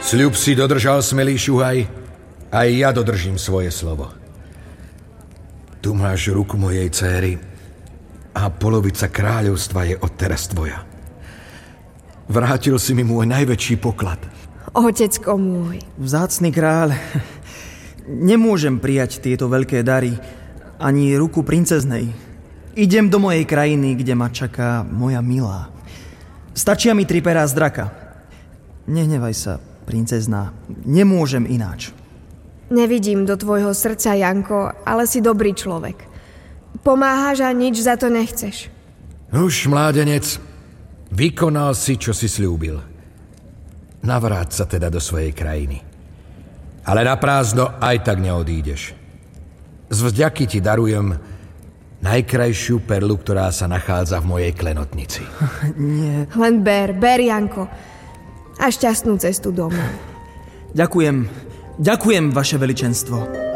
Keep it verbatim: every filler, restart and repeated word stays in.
Sľub si dodržal, smelý šuhaj, aj ja dodržím svoje slovo. Tu máš ruku mojej céry a polovica kráľovstva je odteraz tvoja. Vrátil si mi môj najväčší poklad. Otecko môj. Vzácny kráľ, nemôžem prijať tieto veľké dary, ani ruku princeznej. Idem do mojej krajiny, kde ma čaká moja milá. Stačia mi tri perá z draka. Nehnevaj sa, princezná, nemôžem ináč. Nevidím do tvojho srdca, Janko, ale si dobrý človek. Pomáhaš a nič za to nechceš. Už, mládenec, vykonal si, čo si sľúbil. Navráť sa teda do svojej krajiny. Ale na prázdno aj tak neodídeš. Z vďaky ti darujem najkrajšiu perlu, ktorá sa nachádza v mojej klenotnici. Nie. Len ber, ber, Janko. A šťastnú cestu domov. Ďakujem. Ďakujem, vaše veličenstvo.